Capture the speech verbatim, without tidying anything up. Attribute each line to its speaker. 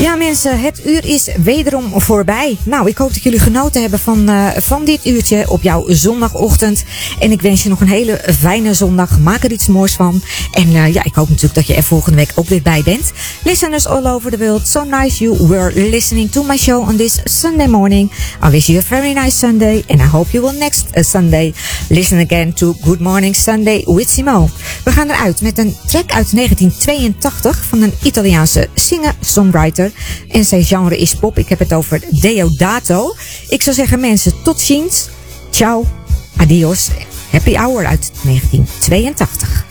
Speaker 1: Ja mensen, het uur is wederom voorbij. Nou, ik hoop dat jullie genoten hebben van, uh, van dit uurtje op jouw zondagochtend. En ik wens je nog een hele fijne zondag. Maak er iets moois van. En uh, ja, ik hoop natuurlijk dat je er volgende week ook weer bij bent. Listeners all over the world, so nice you were listening to my show on this Sunday morning. I wish you a very nice Sunday. And I hope you will next uh, Sunday listen again to Good Morning Sunday with Simo. We gaan eruit met een track uit negentien tweeëntachtig van een Italiaanse singer-songwriter. En zijn genre is pop. Ik heb het over Deodato. Ik zou zeggen mensen, tot ziens. Ciao. Adios. Happy Hour uit negentien tweeëntachtig.